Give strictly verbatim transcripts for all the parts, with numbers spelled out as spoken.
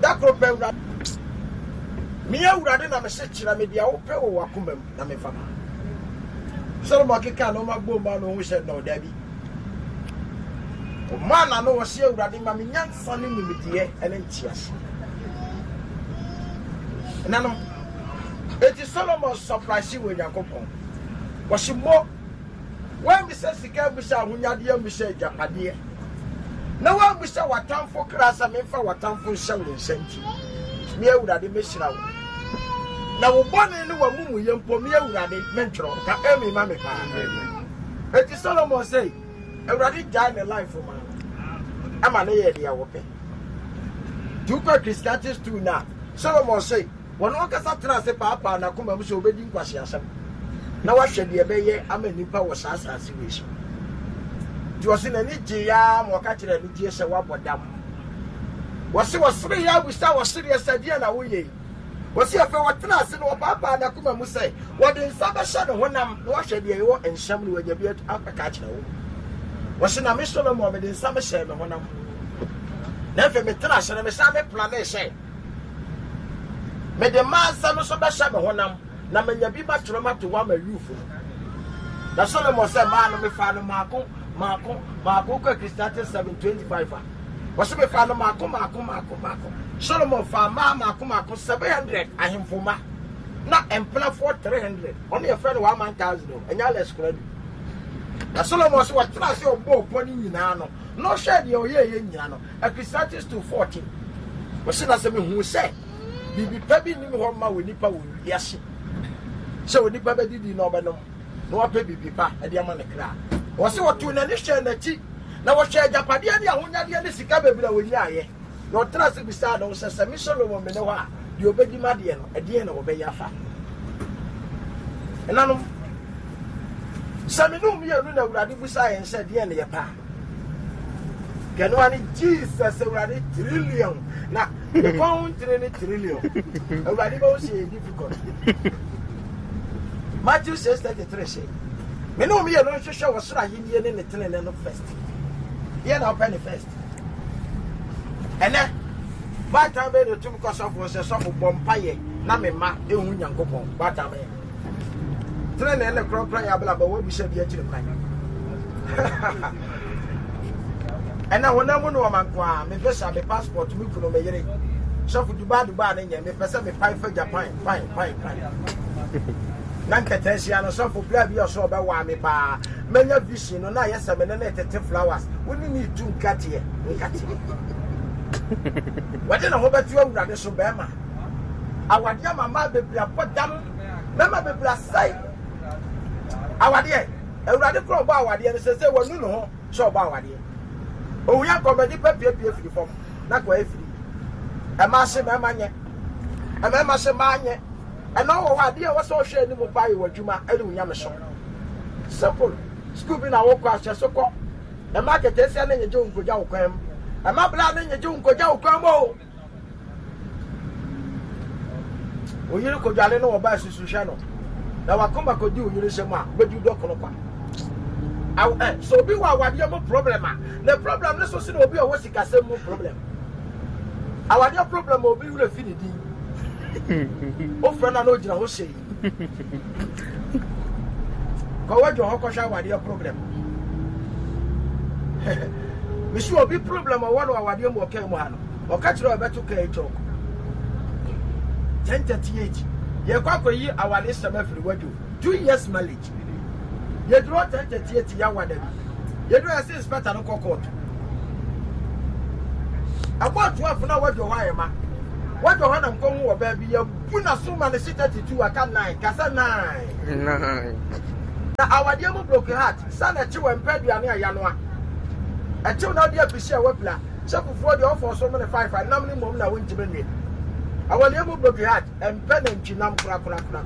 Dakro Pewra. Mia Urade na me sekyira me dia wo pe wo wakomam na me fama. So mo keka no magbo ma no hu hye no da bi. O man na no wo se Urade ma me nyansa ne nimidie ene ntiase. Nano it is Solomon surprise we Yakopon. Was she more when we say Sika Bisha Hunyadi Misha Japade? No one we say what time for class and for what time for showing senti. Mere would have the mission. Now, one and one mumu young for me would have the mentor, Kami Mammy. It is Solomon say, I already died a life for man. I'm an area of pay. Two Christians too now. Solomon say, one okasa trase papa na kuma muso obedi nkwasi asem na wa hwede ebe ye amanipa wo sasa situation di wose na ni giya mo ka kire ni die se wa bodam wose wosre ya busa wosre sadie na wo ye wose afa wo trase no papa na kuma musa wo de nsaba sha no honam na wa hwede ye wo enhyam no wanya bi aka kire wo wose na me Solomon me de nsaba sha me honam na fe me trase na me sa me plan e she me de man sa no so be sha me honam na manya bi ba troma to wa ma yufu na Solomon say man no me fa no mako mako mako ko Christian seven twenty-five ah was me fa no mako mako mako mako Solomon fa ma mako mako seven hundred ahemfoma na empla for three hundred on your friend one thousand enya less credit na Solomon say what trust your bo poni nyina no no share the oye ye nyina no a Christian two fourteen was na say me hu say bibi pabi ni me ho ma we nipa wo wiase so we nipa be didi no be no no wa pe bibi pa e de ama ne kra wo se wo tu na ne hye na ti na wo hye japade ne ahonyade ne sika bebi na wo nya aye no tra se bi sa no se se mi Solomon me ne ho a de obedi ma de no e de na wo be yafa enano saminu mi enu na Urade busa yen se de ne ye pa kenu ani Jesus Urade trillion na the country trillion Urade go say difficult. Matthew says thirty-three say me no me no hwehwe wo soro ahenni ne ne tenene no first here na open first ene ba ta be no tum because of was so for bompaye na me ma ehu nyankopon ba ta be tenene ne kro kro ya bla ba wo bi se bi akire kwan ena wona mu no man kwa me visa me passport me kuno me yere so for Dubai Dubai na nya me pese me pai for Japan fine fine fine nanka tensia no so for bla bi so be wa me ba menya vision no na yesa me na tete flowers woni ni tu nkate nkate wade na ho betu Urade so be ma awade mama bebra podam mama bebra sai awade Urade kro ba awade no se se wonu no ho so ba awade o ya ko be di pepie pie firi fom na ko afiri e ma se me ma nye e ma ma se ma nye e no wo ade e wo so hwe ni mo pai wadwuma e du nya me so simple school bi na wo kwa hye so ko e ma kete sia na nye jo nkoja wo kwam e ma bla na nye jo nkoja wo kwam o o yiri ko jale no wo ba susu hwe no na wa koma ko di o yiri se ma be du dokono kwa aw eh so bi wa wade mo problem a the problem no so se no obi o wo sika se mo problem awade problem obi wure fi ni din o frana no jira ho sei ko wajo ho ko sha wade problem mi su obi problem o wano awade mo ke mo ha no o ka kire obeto ka e chok ten thirty-eight ye kwa ko yi awade sama firi wajo two years marriage ye draw ten thirty-eight ya wada bi ye draw say inspector no court about twelve na wajo wa ma wajo ha na nko wo ba bi ya buna suma ne thirty-two aka nine kasa nine nine na awade mo broken heart sana chi we mpedua ne aya no a e chi na de apisi a wapla chefufo de ofo so me five five nam ni mom na won tibe ne awade mo broken heart empe na ntwinam kura kura kura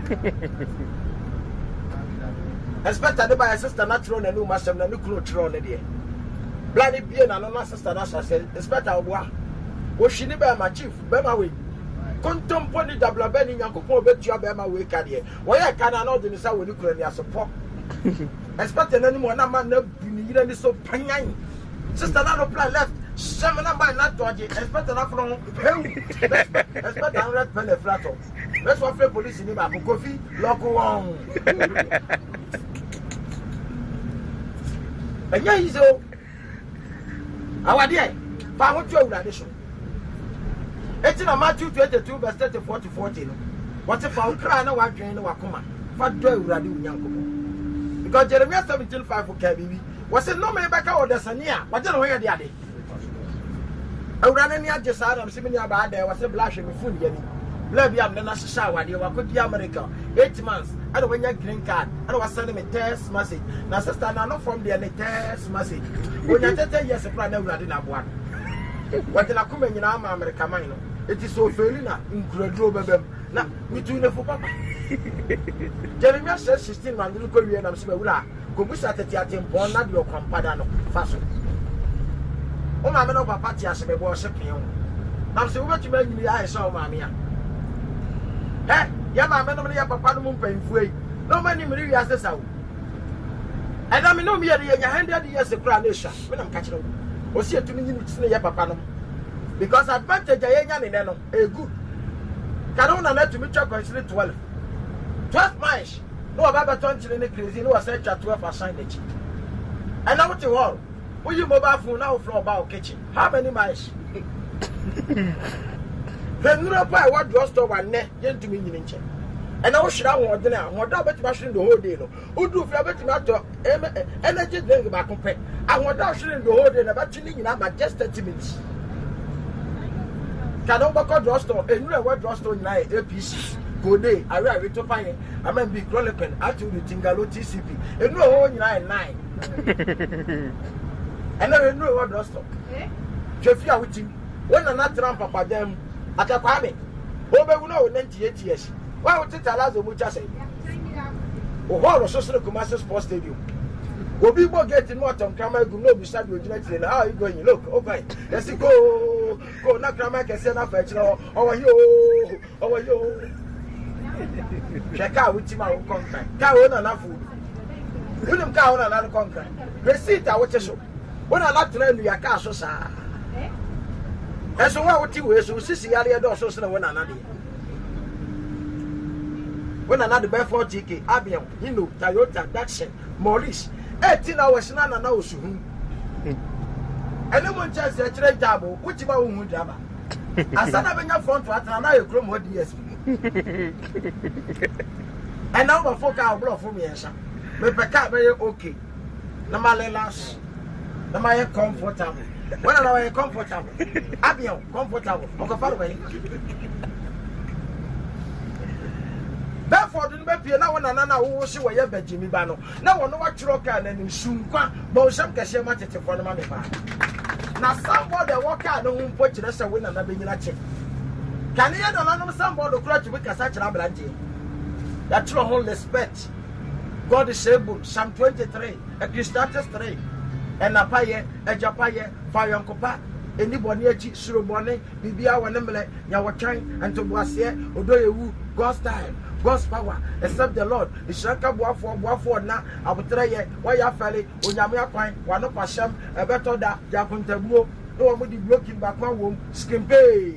expect the by sister natural na no masem na no kuro tro ne de bloody bie na no na sister na say expect oboa wo hwini ba ma chief ba ma we kontompo ni dabla ba ni nyankopon obetua ba ma we ka de wo ye ka na no de ni sa wo ni kuro ni asopo expect na ni mo na ma na bi ni yire ni so panyan sister na no plan left Seminar by not dodgy, expect an afro, expect a hundred penny flatter. That's what the police in the back of coffee, local one. And yeah, he's all our dear. Found your addition. It's in a Matthew twenty-two, verse thirty-four to fourteen. What's if I cry no one drain no Wakuma? What do you do, young? Because Jeremiah seventeen five for K B B was it no man back out the Sania? What don't hear the other? I ran any just out of Similia bad there was a blush of food getting. Love yam, then I shower, you were good America. Eight months. I don't want your green card. I was sending a test message. Now, sister, I'm not from the test message. When you tell yes, a plan, I didn't have one. What did I come in America? Mine? It is so failing now. Incredible. Now, we do the for papa. Jeremiah says sixteen man, little Korean, I'm saying, go be at the theatre, born not your compadano. Fast. Oh, my man of a party as a boy, I'm saying, what you make me, I saw mamma. Eh, ya ma me no me ya papa no mo mpanfu yi. No mani me ri ase sawo. E da me no me ya de ya one hundred years kura na sha. Me na mka kire wo. O si etumi nyi ni tine ya papa no. Because advantage ya nya ne ne no e good. Kana una na tumi twa consider twelve. twelve miles. No baba twenty ne crazy no was say twelve assign the chi. And now what you all? Will you mobile phone now from about kitchen? How many miles? The new pie what drugstore one net to me in check. And I should have one dinner, what about machine the whole day. Who do for a matter energy drink back compare? I want out the whole day about chilling in about just thirty minutes. Can over drugstore and you what drugstore in A P C. Good day, I read to find it. I mean, be Grolican, I to the Tingalo T C P. And no one nine nine. And I know what drugstore. Jeffia with him. When I'm not trying papa them. Atakwame obe wu na o ninety-eight years wa o tita lazo mu cha say o hall so so Kumasi Sports Stadium obi bo get no atom krama gu no bi side ojina tire na how you going look okay let's go go na krama kese na fa chiro owo yo owo yo check out with ma o contract ka o na na fu unim ka o na na contract receipt a wo che so wo na la tire nu ya ka so sa. That's why what you so sissy area door so when another. When another by forty K, Abian, you know, Toyota, Datsun, Maurice, eighteen hours nana now soon. And no one just a trade double, which you won't have. I said, I'm in your front to another your chrome what yes. And now my folk are blow for me, sir. But the car very okay. No matter last, no matter comfortable. When I am comfortable, Abion, comfortable, okay, follow me. Therefore, the baby now one another who will see where you're Jimmy Bano. Now, one what you can and soon qua, but some can share much for the money. Now, somebody walk out and put you as a winner and being a check. Can you know somebody cry to make a such an avalanche? That's your whole respect. God is able, Psalm twenty-three, Ecclesiastes three. And a paye, a japaye, fire and copa, anybody a cheat, sure bonnet, Bibia, one emblem, Yawatang, and to Boisier, Odoyewu, God's time, God's power, except the Lord, the Shaka Boafo, Boafo, now, I will try ye, why ya fally, Unyamia Pine, one of Pasham, a better da, Japuntabu, no one would be blocking back my womb, skin pay.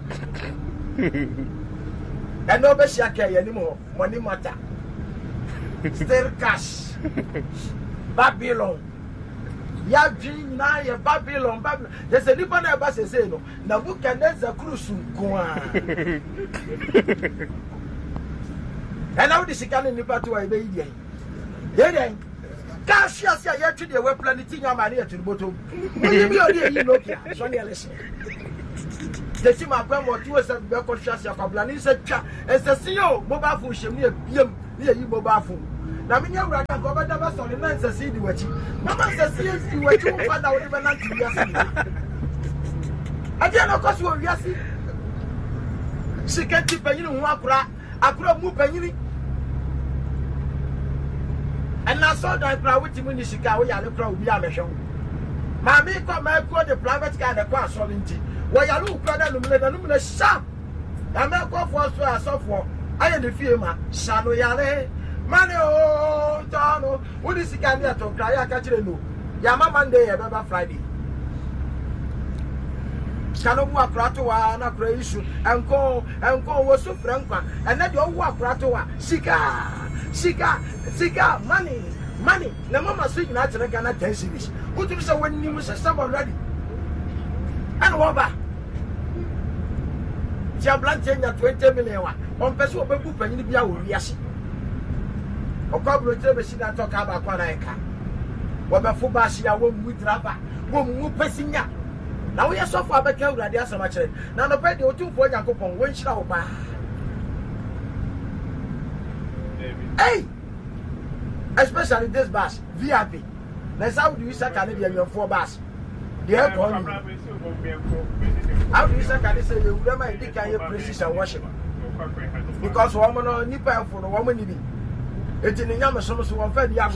And no Beshaka anymore, money matter. Still cash. Babylon. Ya dream na ya Babylon Babylon. There's a little na ba say no. Na Nebuchadnezzar cruise nko a. And now this can ni part wa be yi. Ye den. Ka sia sia ya twi de we planet nya ma na ya twi bottom. Ni bi odi yi Nokia. So ne listen. The team are going to do a contrast. A couple of said, as a C E O, mobile phone, she near B M, near you mobile phone. Now, when you're right, I'm going to have a nice to see the watch. Mamma says, you were too far out even until yesterday. I didn't know because you were yes. She can't keep a little wapra, I could have moved penny. And I saw that crowd with him in Chicago, and the crowd be a show. Mammy, come and call the private car and the car solidity. Why you look at the number sharp? I'm not going for us to for. I am the firma, Shano Yale, Mano, Tano, what is the candiate to cry? I catch you. Yama Monday, Baba Friday. Canobu Akratoa, Nakra issue, and go and go was so franca, and then you walk Kratoa, Sika, Sika, Sika, money, money. The mama sweet natural cannot tell you this. Good to say when you was someone ready. And Waba Jablan twenty million on Peso Babu Penibia will be as a couple of times that talk about Quanaika. Waba Fubasia won't with Rapa, won't move passing ya. Now we are so far back out there so much. Now the pay you two for Yakupon, when shall buy? Hey, especially this bus, V I P. That's how do you say Canadian your four bus? The airport. How do you say can say you never indicate precision worship? Because woman or nipper for the woman in it in the Yama Somas one fed young.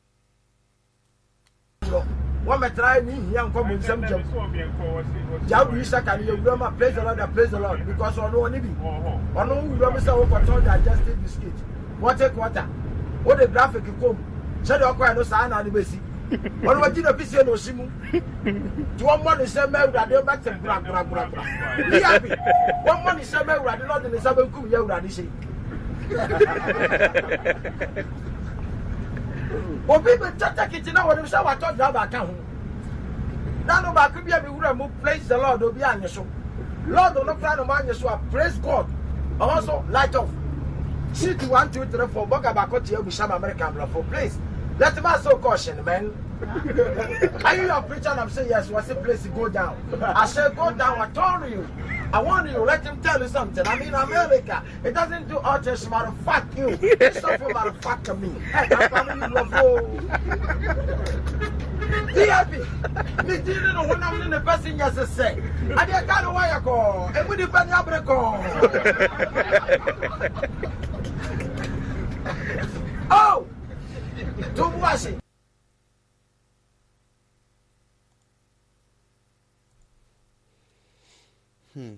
One may try me young coming some job. How do you say can you grandma praise the Lord, praise the Lord? Because on no need on no grandma so control adjusted biscuit. What take water? What the graphic you come? Said your cry no sign on the basic. What was it? A piece of Simu? To one money, some men that they back to Brag, Brag, Brag, Brag. One money, some men that not in the Sabbath Kum Yawradi. Well, people take it now. What if I told you about town? None of our could be able to praise the Lord, will be on your show. Lord, will not plan of man, so praise God. Also, light off. See to one, two, three, four, Bogabakoti, with some American for place. Let me so caution, man. Are you a preacher? I'm saying yes. What's the place to go down? I said go down. I told you. I want you. Let him tell you something. I mean, America. It doesn't do all just matter. Fuck you. It's not for matter. Fuck me. Hey, I'm coming in D I P. Me didn't know when I'm in the person just to say. I didn't know why I call. And we depend on the call. Oh. Don't wash it. Hmm.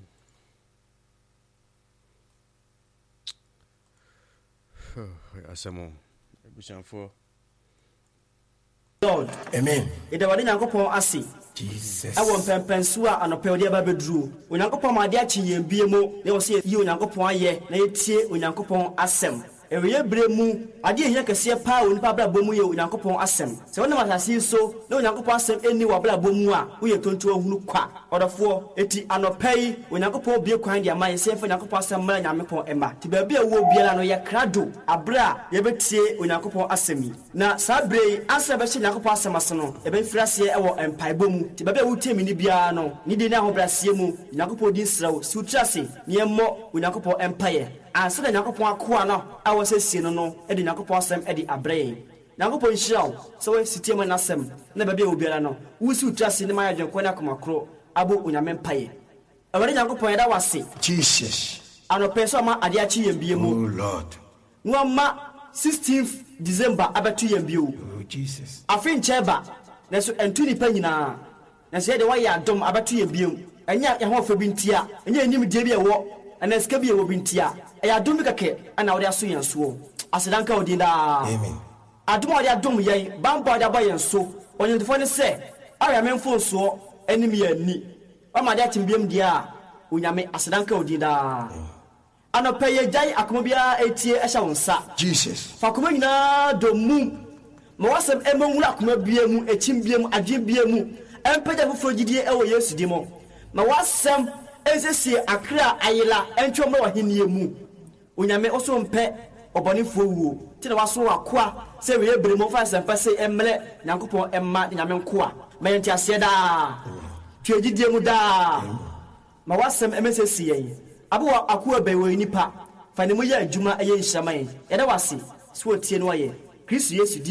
Asamo. Ebushanfo. Lord. Amen. Ida wadi nyankopon ase. Jesus. Awo mpempenso a anopɛ odi aba beduru. Onyankopon ma ade achi yɛmbie mu. Ne wo se yi onyankopon ayɛ na yetie onyankopon asɛm. Ewe bremu ade ehia kese pa woni pa bra bomu ye onyankopon asem se wona masase so na onyankopon asem eni wa bra bomu a wo ye tonto ahunu kwa odofo eti anopai onyankopon bie kwan dia man se fa onyankopon asem mara nyamepon ema ti ba bia wo biara no ye krado abra ye betie onyankopon asemi na sabre ansa be hye onyankopon asem asono e be mfirase e wo empai bomu ti ba bia wo temi ni biara no ni de na ho brasie mu onyankopon din srawo si utrase ni emmo onyankopon empaye ansa da nyakopon akoa no a wosesi no no e de nyakopon asem e de abrɛ nyakopon hiraw so we sitie man asem na ba bia obiara no wusi utrase ne ma yadwenko na komakro abo onyame mpaye awari nyakopon yeda wase Jesus anopeso ma ade achi yembie mu oh Lord no ma sixteenth December abetu yembie o oh Jesus afin cheba na so entu ni pa nyina na se de wa ya dom abetu yembie mu enya ye ho fa bi ntia enya enim die bi ewo ana ska bi ewo bi ntia ya dum kake ana wode aso yen so asedanka odi da amen adum wode adum yen bambo wode aboyen so onyendefo ne se ara menfo so anim ya ni ama de atimbiem dia onyame asedanka odi da ana peye jai akoma bia etie ehya wonsa Jesus fa koma nyina domu ma wasem emonwura akoma bia mu echimbiem adwebia mu empeja foforo gidie ewo Yesu di mo ma wasem ensesi akra ayila entwomro wahenie mu onyame oso mpe obonifo wuo ti na waso akoa se we ebremo fa sempa se emle nyankopon emma nyame nkoa ma yenti ase da twegidie mu da ma wasem emesesi yen abo akoa bewe nipa fa ne mu ye adwuma eye nhyaman ye da wase so tie no ye Kristo Yesu